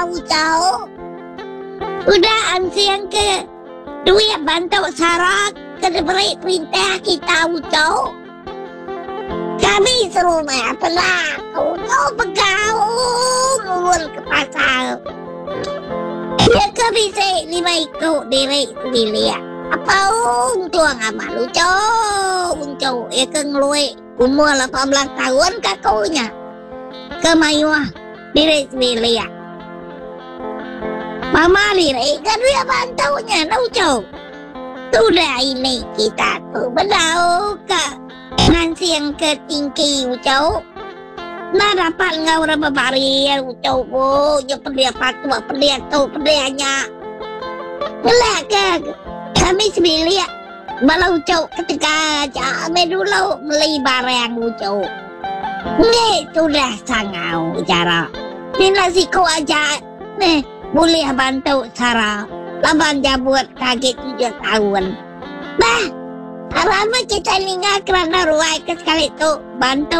tahu jauh. Udah ansiang ke duit bantu syarat ke diberi perintah kita jauh. Kami suruh pernah kau bergaul ulun ke pasar. Ya ke bisa 5 ikut diri sendiri. Apa untung amal lu jauh ya ke ngelui umur 18 tahun kakunya ke mayuah diri sendiri. Mama diri kan dia bantunya jauh. Sudah ini kita tuh berdau ke nanti yang ketinggi jauh. Nah dapat ngau berapa bari jauh bu, je pedia patu pedia tu pedianya. Melak ke kami sendiri balau jauh ketika kami dulu beli barang jauh. Ni sudah sangau cara. Ni nasi kau aja nih boleh bantu cara. Laban dia buat kaget 7 tahun. Bah, apa kita ingat kerana ruai ke sekali tu bantu